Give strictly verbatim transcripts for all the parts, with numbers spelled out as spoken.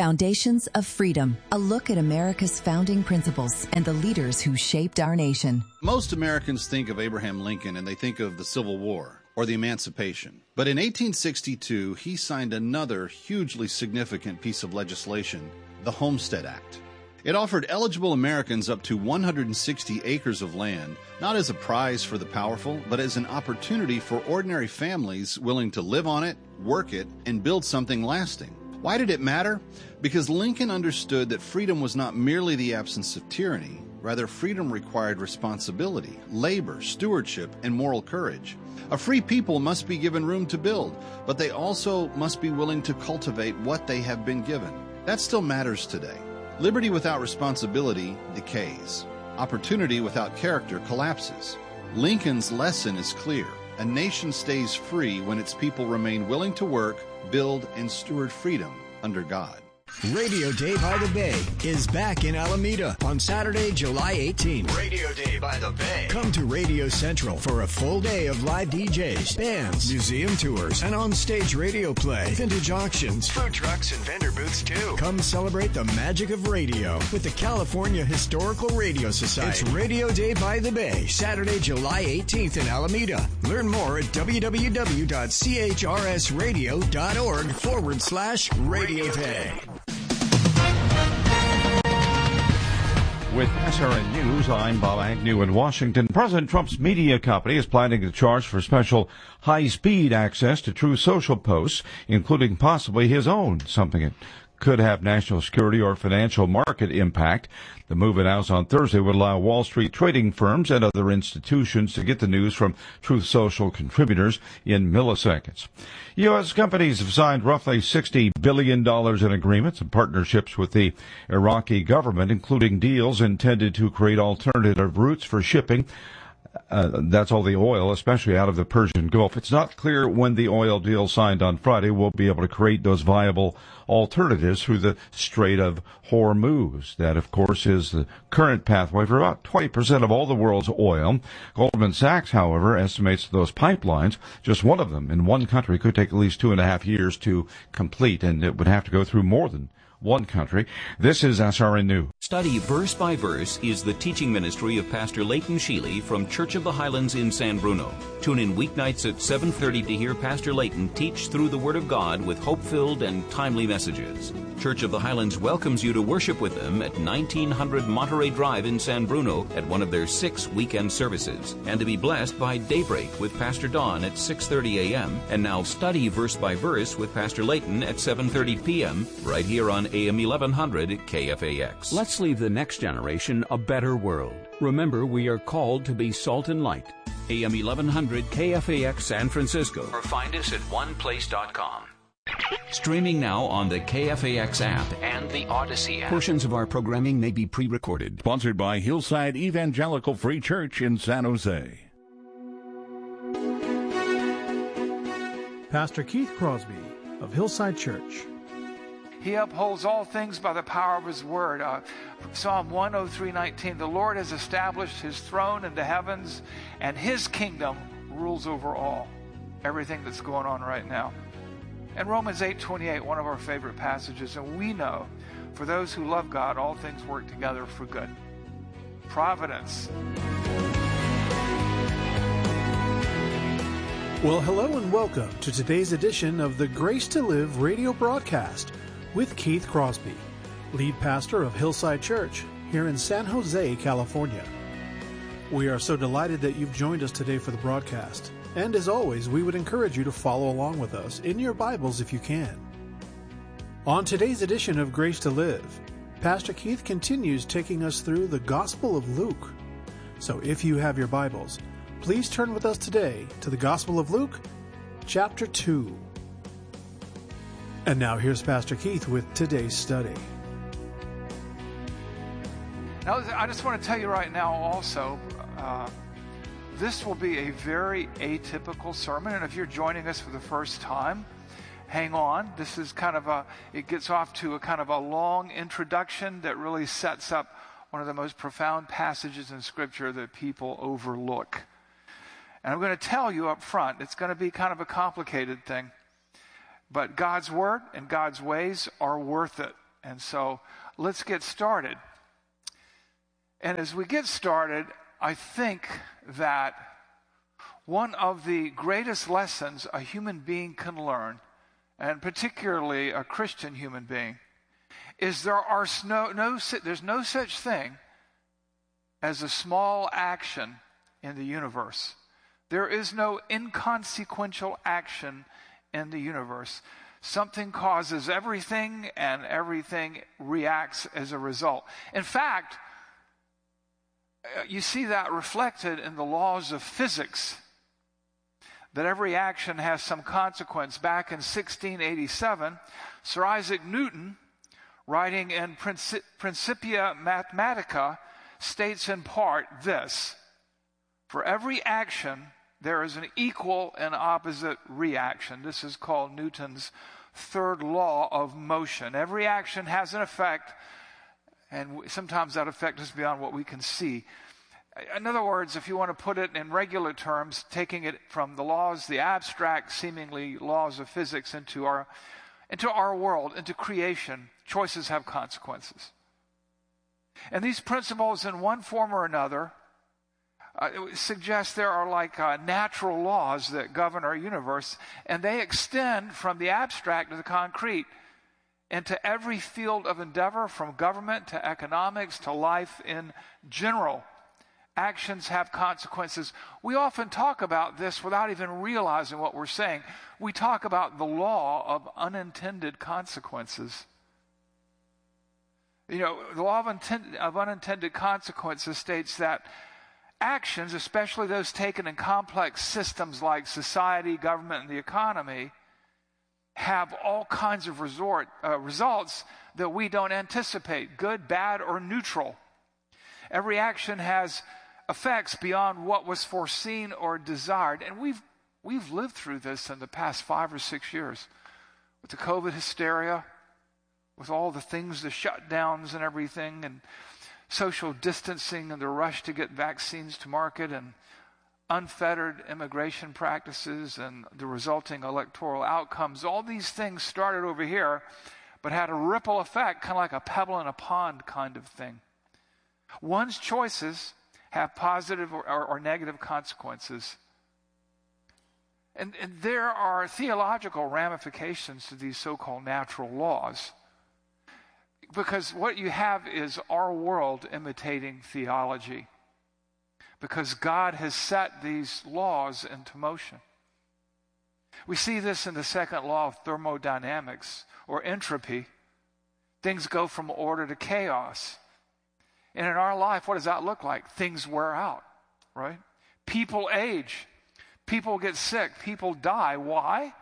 Foundations of Freedom, a look at America's founding principles and the leaders who shaped our nation. Most Americans think of Abraham Lincoln and they think of the Civil War or the Emancipation. But in eighteen sixty-two, he signed another hugely significant piece of legislation, the Homestead Act. It offered eligible Americans up to one hundred sixty acres of land, not as a prize for the powerful, but as an opportunity for ordinary families willing to live on it, work it, and build something lasting. Why did it matter? Because Lincoln understood that freedom was not merely the absence of tyranny. Rather, freedom required responsibility, labor, stewardship, and moral courage. A free people must be given room to build, but they also must be willing to cultivate what they have been given. That still matters today. Liberty without responsibility decays. Opportunity without character collapses. Lincoln's lesson is clear. A nation stays free when its people remain willing to work, build, and steward freedom under God. Radio Day by the Bay is back in Alameda on Saturday, July eighteenth. Radio Day by the Bay. Come to Radio Central for a full day of live D Js, bands, museum tours, and on-stage radio play, vintage auctions, food trucks, and vendor booths, too. Come celebrate the magic of radio with the California Historical Radio Society. It's Radio Day by the Bay, Saturday, July eighteenth in Alameda. Learn more at www.chrsradio.org forward slash Radio Day. With S R N News, I'm Bob Agnew in Washington. President Trump's media company is planning to charge for special high-speed access to Truth Social posts, including possibly his own, something that could have national security or financial market impact. The move announced on Thursday would allow Wall Street trading firms and other institutions to get the news from Truth Social contributors in milliseconds. U S companies have signed roughly sixty billion dollars in agreements and partnerships with the Iraqi government, including deals intended to create alternative routes for shipping. Uh, that's all the oil, especially out of the Persian Gulf. It's not clear when the oil deal signed on Friday will be able to create those viable alternatives through the Strait of Hormuz. That, of course, is the current pathway for about twenty percent of all the world's oil. Goldman Sachs, however, estimates those pipelines, just one of them in one country, could take at least two and a half years to complete, and it would have to go through more than one country. This is S R N News. Study Verse by Verse is the teaching ministry of Pastor Leighton Sheely from Church of the Highlands in San Bruno. Tune in weeknights at seven thirty to hear Pastor Leighton teach through the Word of God with hope-filled and timely messages. Church of the Highlands welcomes you to worship with them at nineteen hundred Monterey Drive in San Bruno at one of their six weekend services, and to be blessed by Daybreak with Pastor Don at six thirty a.m. and now Study Verse by Verse with Pastor Leighton at seven thirty p.m. right here on A M eleven hundred K F A X. Let's leave the next generation a better world. Remember, we are called to be salt and light. A M eleven hundred K F A X San Francisco. Or find us at one place dot com. Streaming now on the K F A X app and the Odyssey app. Portions of our programming may be pre-recorded. Sponsored by Hillside Evangelical Free Church in San Jose. Pastor Keith Crosby of Hillside Church. He upholds all things by the power of his word. Uh, Psalm one oh three nineteen, the Lord has established his throne in the heavens, and his kingdom rules over all. Everything that's going on right now. And Romans eight twenty-eight, one of our favorite passages, and we know for those who love God, all things work together for good. Providence. Well, hello and welcome to today's edition of the Grace to Live radio broadcast with Keith Crosby, lead pastor of Hillside Church here in San Jose, California. We are so delighted that you've joined us today for the broadcast. And as always, we would encourage you to follow along with us in your Bibles if you can. On today's edition of Grace to Live, Pastor Keith continues taking us through the Gospel of Luke. So if you have your Bibles, please turn with us today to the Gospel of Luke, chapter two. And now here's Pastor Keith with today's study. Now, I just want to tell you right now also, uh, this will be a very atypical sermon, and if you're joining us for the first time, hang on. This is kind of a, it gets off to a kind of a long introduction that really sets up one of the most profound passages in Scripture that people overlook. And I'm going to tell you up front, it's going to be kind of a complicated thing. But God's Word and God's ways are worth it. And so let's get started. And as we get started, I think that one of the greatest lessons a human being can learn, and particularly a Christian human being, is there are no, no, there's no such thing as a small action in the universe. There is no inconsequential action in the universe. Something causes everything, and everything reacts as a result. In fact, you see that reflected in the laws of physics, that every action has some consequence. Back in sixteen eighty-seven, Sir Isaac Newton, writing in Princi- Principia Mathematica, states in part this: for every action, there is an equal and opposite reaction. This is called Newton's third law of motion. Every action has an effect, and sometimes that effect is beyond what we can see. In other words, if you want to put it in regular terms, taking it from the laws, the abstract, seemingly laws of physics into our, into our world, into creation, choices have consequences. And these principles, in one form or another, uh, suggest there are like uh, natural laws that govern our universe, and they extend from the abstract to the concrete into every field of endeavor, from government to economics to life in general. Actions have consequences. We often talk about this without even realizing what we're saying. We talk about the law of unintended consequences. You know, the law of, intent, of unintended consequences states that actions, especially those taken in complex systems like society, government, and the economy, have all kinds of resort, uh, results that we don't anticipate, good, bad, or neutral. Every action has effects beyond what was foreseen or desired. And we've we've lived through this in the past five or six years with the COVID hysteria, with all the things, the shutdowns and everything, and social distancing and the rush to get vaccines to market, and unfettered immigration practices and the resulting electoral outcomes. All these things started over here, but had a ripple effect, kind of like a pebble in a pond kind of thing. One's choices have positive or, or, or negative consequences. And, and there are theological ramifications to these so-called natural laws. Because what you have is our world imitating theology. Because God has set these laws into motion. We see this in the second law of thermodynamics, or entropy. Things go from order to chaos. And in our life, what does that look like? Things wear out, right? People age. People get sick. People die. Why?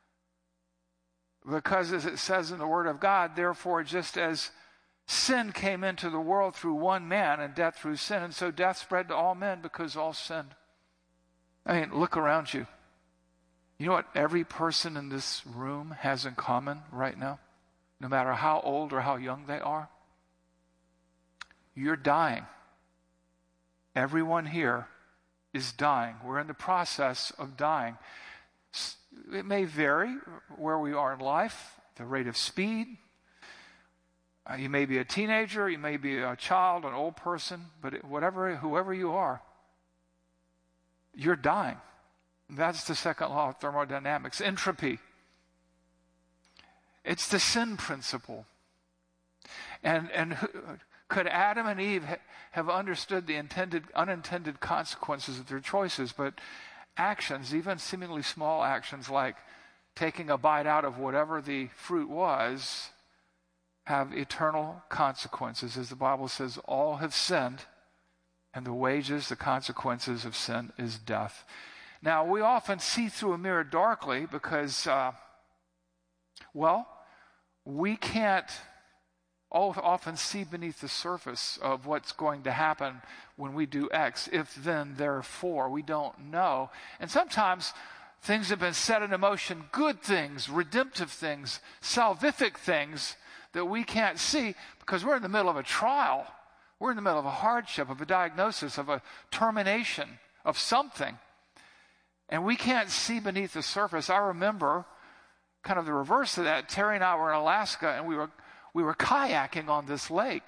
Because as it says in the Word of God, therefore, just as sin came into the world through one man, and death through sin, and so death spread to all men because all sinned. I mean, look around you. You know what every person in this room has in common right now? No matter how old or how young they are? You're dying. Everyone here is dying. We're in the process of dying. It may vary where we are in life, the rate of speed. Uh, you may be a teenager, you may be a child, an old person, but whatever, whoever you are, you're dying. That's the second law of thermodynamics. Entropy. It's the sin principle. And and could Adam and Eve ha- have understood the intended, unintended consequences of their choices? But actions, even seemingly small actions like taking a bite out of whatever the fruit was, have eternal consequences. As the Bible says, all have sinned, and the wages, the consequences of sin is death. Now, we often see through a mirror darkly because, uh, well, we can't often see beneath the surface of what's going to happen when we do X, if then, therefore. We don't know. And sometimes things have been set into motion, good things, redemptive things, salvific things that we can't see because we're in the middle of a trial. We're in the middle of a hardship, of a diagnosis, of a termination of something. And we can't see beneath the surface. I remember kind of the reverse of that. Terry and I were in Alaska, and we were we were kayaking on this lake,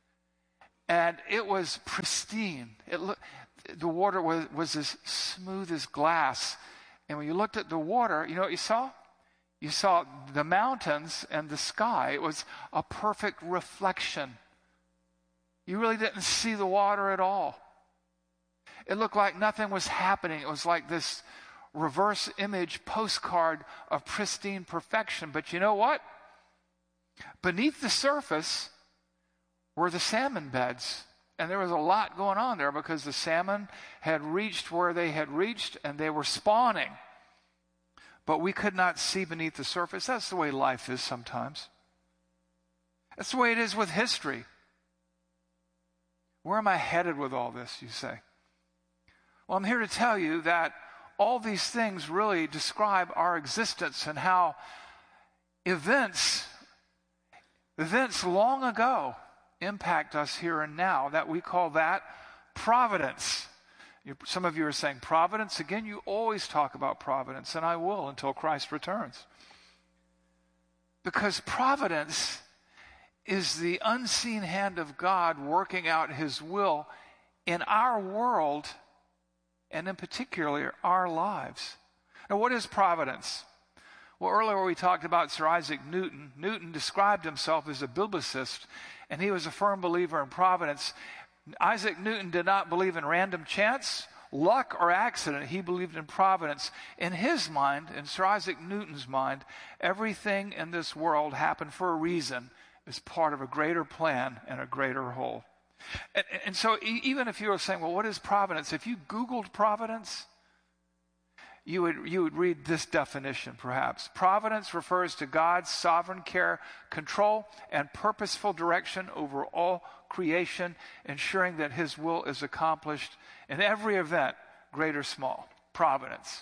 and it was pristine. It looked, the water was, was as smooth as glass. And when you looked at the water, you know what you saw? You saw the mountains and the sky. It was a perfect reflection. You really didn't see the water at all. It looked like nothing was happening. It was like this reverse image postcard of pristine perfection. But you know what? Beneath the surface were the salmon beds. And there was a lot going on there because the salmon had reached where they had reached and they were spawning. But we could not see beneath the surface. That's the way life is sometimes. That's the way it is with history. Where am I headed with all this, you say? Well, I'm here to tell you that all these things really describe our existence and how events, events long ago impact us here and now, that we call that providence. You, some of you are saying providence. Again, you always talk about providence, and I will until Christ returns. Because providence is the unseen hand of God working out his will in our world and in particular our lives. Now, what is providence? Well, earlier we talked about Sir Isaac Newton. Newton described himself as a biblicist, and he was a firm believer in providence. Isaac Newton did not believe in random chance, luck, or accident. He believed in providence. In his mind, in Sir Isaac Newton's mind, everything in this world happened for a reason, as part of a greater plan and a greater whole. And, and so e- even if you were saying, well, what is providence? If you Googled providence, you would, you would read this definition perhaps. Providence refers to God's sovereign care, control, and purposeful direction over all creation, ensuring that his will is accomplished in every event, great or small. Providence.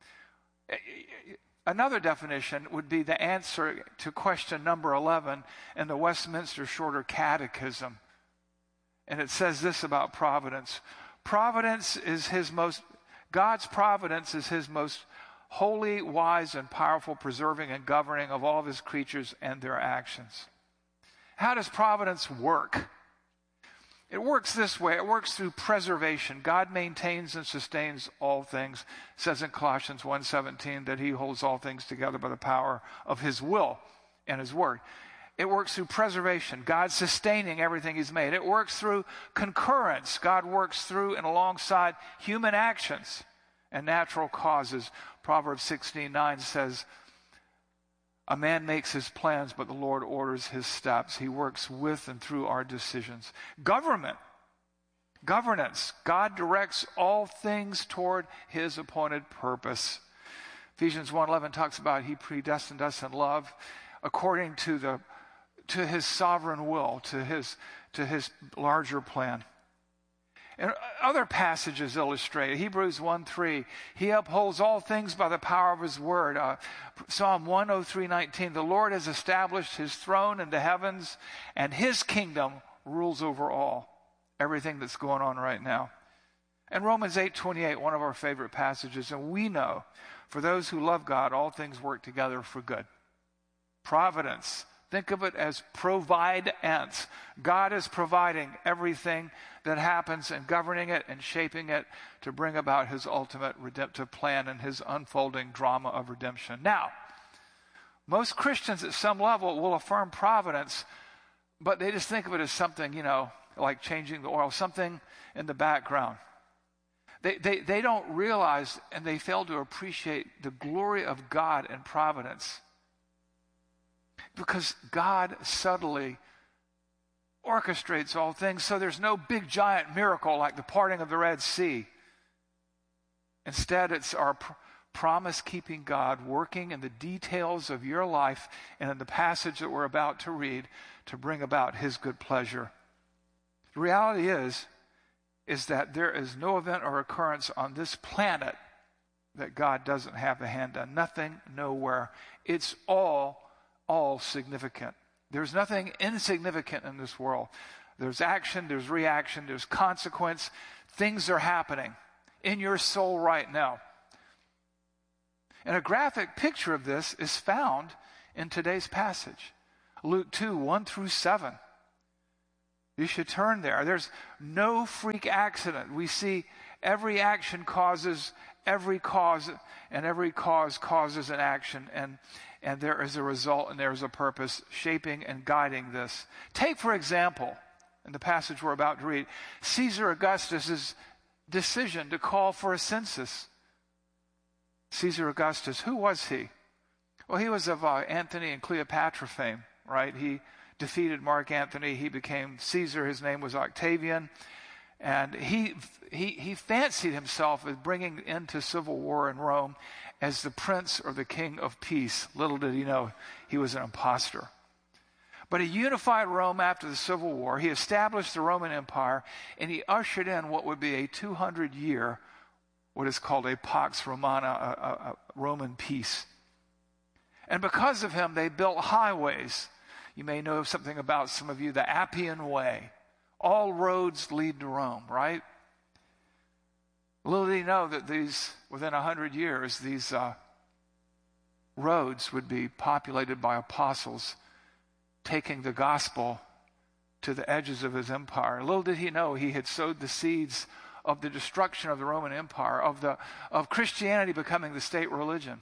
Another definition would be the answer to question number eleven in the Westminster Shorter Catechism. And it says this about providence. Providence is his most, God's providence is his most holy, wise, and powerful preserving and governing of all of his creatures and their actions. How does providence work? It works this way. It works through preservation. God maintains and sustains all things. It says in Colossians one seventeen that he holds all things together by the power of his will and his word. It works through preservation. God sustaining everything he's made. It works through concurrence. God works through and alongside human actions and natural causes. Proverbs sixteen nine says, a man makes his plans, but the Lord orders his steps. He works with and through our decisions. Government, governance. God directs all things toward his appointed purpose. Ephesians one eleven talks about he predestined us in love according to the to his sovereign will, to his to his larger plan. And other passages illustrate Hebrews one three. He upholds all things by the power of his word. Uh, Psalm one oh three nineteen. The Lord has established his throne in the heavens, and his kingdom rules over all. Everything that's going on right now. And Romans eight twenty-eight, one of our favorite passages. And we know, for those who love God, all things work together for good. Providence. Think of it as provide-ance. God is providing everything that happens and governing it and shaping it to bring about his ultimate redemptive plan and his unfolding drama of redemption. Now, most Christians at some level will affirm providence, but they just think of it as something, you know, like changing the oil, something in the background. They, they, they don't realize and they fail to appreciate the glory of God and providence. Because God subtly orchestrates all things, so there's no big giant miracle like the parting of the Red Sea. Instead, it's our pr- promise-keeping God working in the details of your life and in the passage that we're about to read to bring about his good pleasure. The reality is, is that there is no event or occurrence on this planet that God doesn't have a hand on. Nothing, nowhere. It's all all significant. There's nothing insignificant in this world. There's action, there's reaction, there's consequence. Things are happening in your soul right now. And a graphic picture of this is found in today's passage. Luke two, one through seven. You should turn there. There's no freak accident. We see every action causes every cause, and every cause causes an action, and, and there is a result and there is a purpose shaping and guiding this. Take, for example, in the passage we're about to read, Caesar Augustus' decision to call for a census. Caesar Augustus, who was he? Well, he was of uh, Antony and Cleopatra fame, right? He defeated Mark Antony. He became Caesar. His name was Octavian. And he, he, he fancied himself as bringing into civil war in Rome as the prince or the king of peace. Little did he know he was an imposter. But he unified Rome after the Civil War. He established the Roman Empire, and he ushered in what would be a two hundred year, what is called a Pax Romana, a, a, a Roman peace. And because of him, they built highways. You may know something about, some of you, the Appian Way. All roads lead to Rome, right? Little did he know that these, within a hundred years, these uh, roads would be populated by apostles taking the gospel to the edges of his empire. Little did he know he had sowed the seeds of the destruction of the Roman Empire, of the of Christianity becoming the state religion.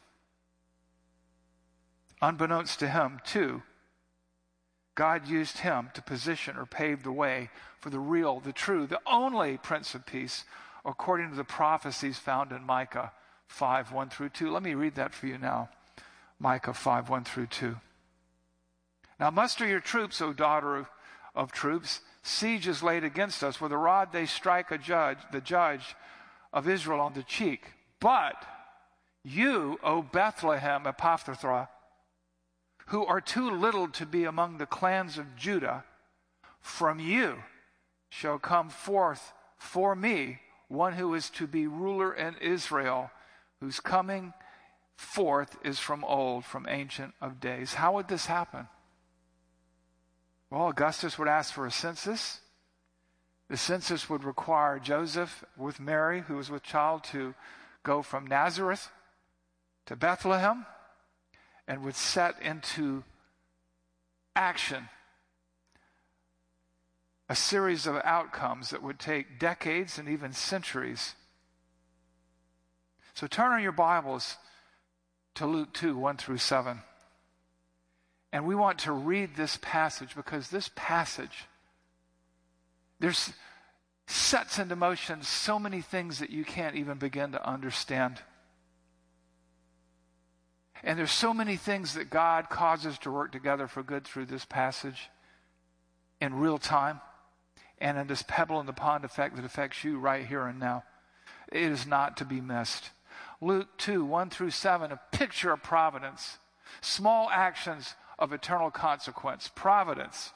Unbeknownst to him, too, God used him to position or pave the way for the real, the true, the only Prince of Peace, according to the prophecies found in Micah five, one through two. Let me read that for you now. Micah five, one through two. Now muster your troops, O daughter of, of troops. Siege is laid against us. With a rod they strike a judge, the judge of Israel on the cheek. But you, O Bethlehem Ephrathah, who are too little to be among the clans of Judah, from you shall come forth for me one who is to be ruler in Israel, whose coming forth is from old, from ancient of days. How would this happen? Well, Augustus would ask for a census. The census would require Joseph with Mary, who was with child, to go from Nazareth to Bethlehem, and would set into action a series of outcomes that would take decades and even centuries. So turn in your Bibles to Luke two, one through seven. And we want to read this passage because this passage, there's sets into motion so many things that you can't even begin to understand. And there's so many things that God causes to work together for good through this passage in real time, and in this pebble in the pond effect that affects you right here and now. It is not to be missed. Luke two, one through seven, a picture of providence. Small actions of eternal consequence. Providence.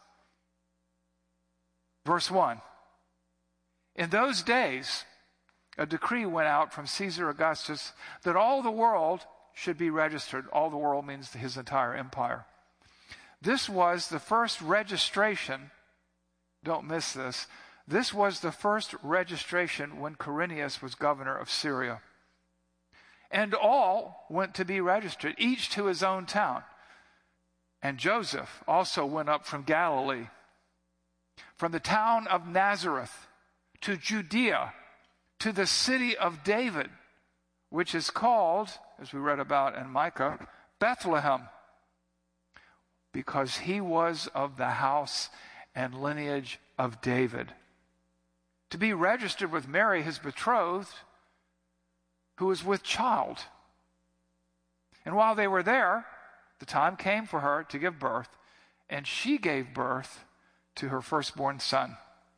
Verse one. In those days, a decree went out from Caesar Augustus that all the world should be registered. All the world means his entire empire. This was the first registration. Don't miss this. This was the first registration when Quirinius was governor of Syria. And all went to be registered, each to his own town. And Joseph also went up from Galilee, from the town of Nazareth to Judea, to the city of David, which is called, as we read about in Micah, Bethlehem, because he was of the house and lineage of David. To be registered with Mary, his betrothed, who was with child. And while they were there, the time came for her to give birth, and she gave birth to her firstborn son,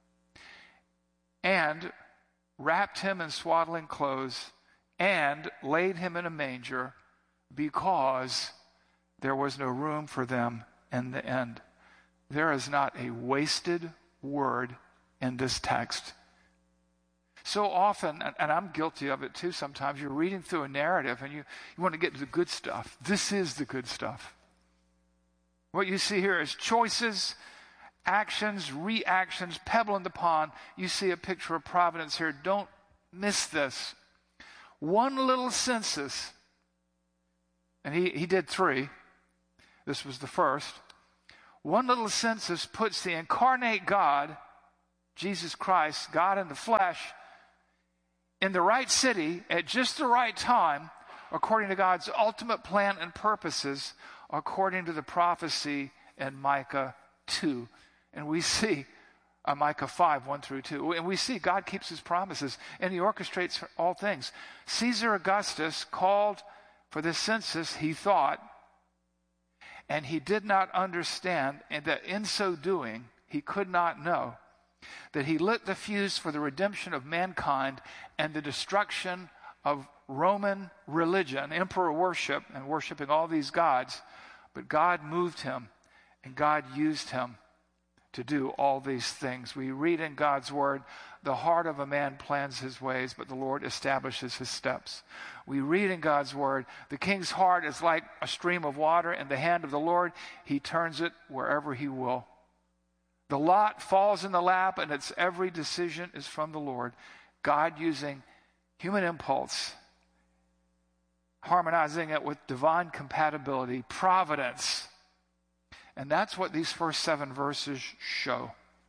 and wrapped him in swaddling clothes, and laid him in a manger, because there was no room for them in the inn. There is not a wasted word in this text. So often, and I'm guilty of it too sometimes, you're reading through a narrative and you, you want to get to the good stuff. This is the good stuff. What you see here is choices, actions, reactions, pebble in the pond. You see a picture of providence here. Don't miss this. One little census, and he, he did three. This was the first. One little census puts the incarnate God, Jesus Christ, God in the flesh, in the right city at just the right time, according to God's ultimate plan and purposes, according to the prophecy in Micah two. And we see uh, Micah five, one through two. And we see God keeps his promises, and he orchestrates all things. Caesar Augustus called for this census, he thought, and he did not understand, and that in so doing, he could not know that he lit the fuse for the redemption of mankind and the destruction of Roman religion, emperor worship, and worshiping all these gods. But God moved him, and God used him to do all these things. We read in God's word, the heart of a man plans his ways, but the Lord establishes his steps. We read in God's word, the king's heart is like a stream of water in the hand of the Lord. He turns it wherever he will. The lot falls in the lap, and its every decision is from the Lord. God using human impulse, harmonizing it with divine compatibility, providence. And that's what these first seven verses show.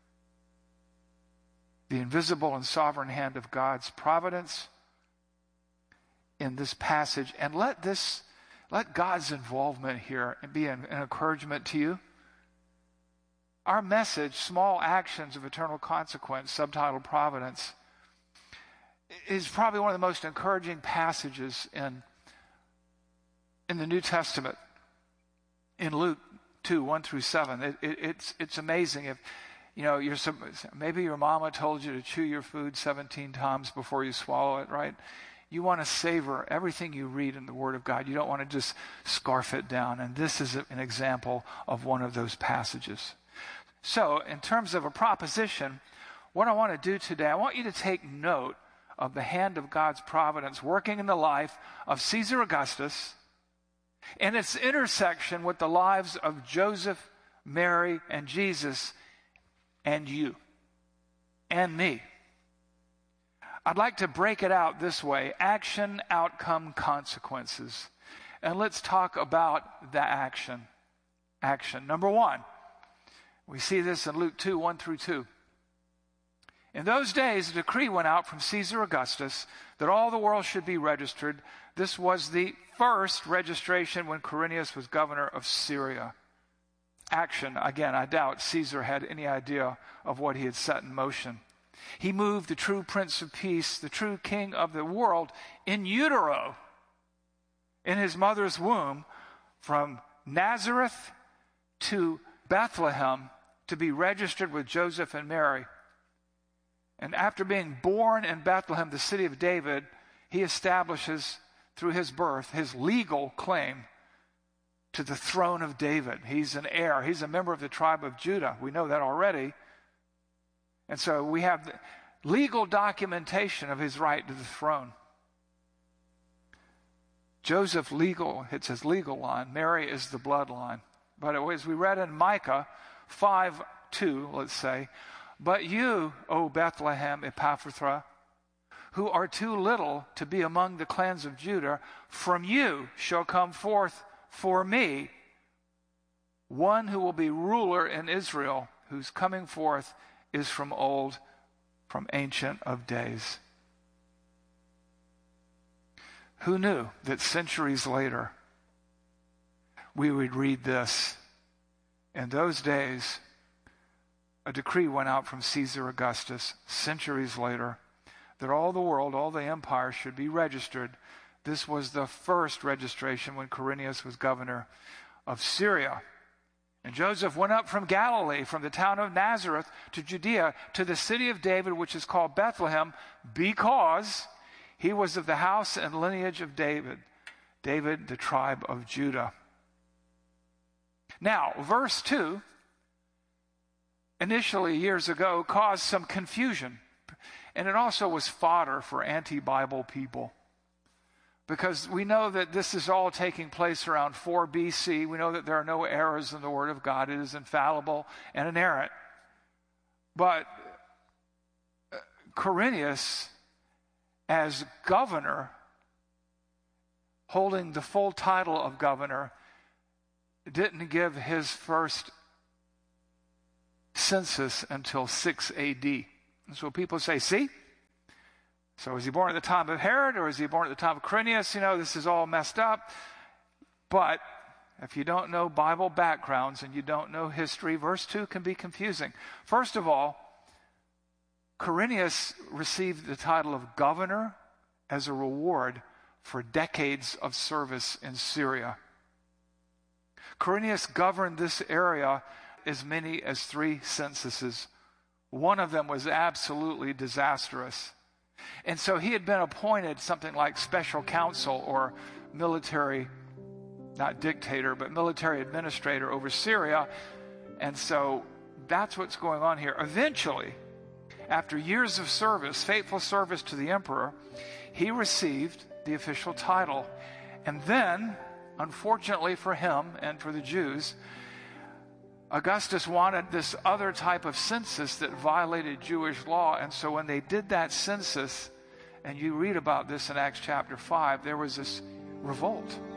The invisible and sovereign hand of God's providence in this passage. And let this, let God's involvement here be an, an encouragement to you. Our message, Small Actions of Eternal Consequence, subtitled Providence, is probably one of the most encouraging passages in, in the New Testament. In Luke two, one through seven. It, it, it's, it's amazing. If, you know, you're some, maybe your mama told you to chew your food seventeen times before you swallow it, right? You want to savor everything you read in the Word of God. You don't want to just scarf it down. And this is an example of one of those passages. So, in terms of a proposition, what I want to do today, I want you to take note of the hand of God's providence working in the life of Caesar Augustus and its intersection with the lives of Joseph, Mary, and Jesus, and you, and me. I'd like to break it out this way: action, outcome, consequences. And let's talk about the action. Action. Number one, we see this in Luke two, one through two. In those days, a decree went out from Caesar Augustus that all the world should be registered. This was the first registration when Quirinius was governor of Syria. Action. Again, I doubt Caesar had any idea of what he had set in motion. He moved the true Prince of Peace, the true King of the world, in utero, in his mother's womb, from Nazareth to Bethlehem, to be registered with Joseph and Mary. And after being born in Bethlehem, the city of David, he establishes, through his birth, his legal claim to the throne of David. He's an heir. He's a member of the tribe of Judah. We know that already. And so we have the legal documentation of his right to the throne. Joseph, legal, it's his legal line. Mary is the bloodline. But as we read in Micah five two, let's say, but you, O Bethlehem Ephrathah, who are too little to be among the clans of Judah, from you shall come forth for me one who will be ruler in Israel, whose coming forth is from old, from ancient of days. Who knew that centuries later we would read this? In those days, a decree went out from Caesar Augustus, centuries later, that all the world, all the empire should be registered. This was the first registration when Quirinius was governor of Syria. And Joseph went up from Galilee, from the town of Nazareth to Judea, to the city of David, which is called Bethlehem, because he was of the house and lineage of David. David, the tribe of Judah. Now, verse two, initially years ago, caused some confusion. And it also was fodder for anti-Bible people. Because we know that this is all taking place around four B C. We know that there are no errors in the Word of God. It is infallible and inerrant. But Quirinius, as governor, holding the full title of governor, didn't give his first census until six A D. And so people say, see? So is he born at the time of Herod, or is he born at the time of Quirinius? You know, this is all messed up. But if you don't know Bible backgrounds and you don't know history, verse two can be confusing. First of all, Quirinius received the title of governor as a reward for decades of service in Syria. Quirinius governed this area as many as three censuses. One of them was absolutely disastrous. And so he had been appointed something like special counsel or military, not dictator, but military administrator over Syria. And so that's what's going on here. Eventually, after years of service, faithful service to the emperor, he received the official title. And then, unfortunately for him and for the Jews, Augustus wanted this other type of census that violated Jewish law. And so when they did that census, and you read about this in Acts chapter five, there was this revolt.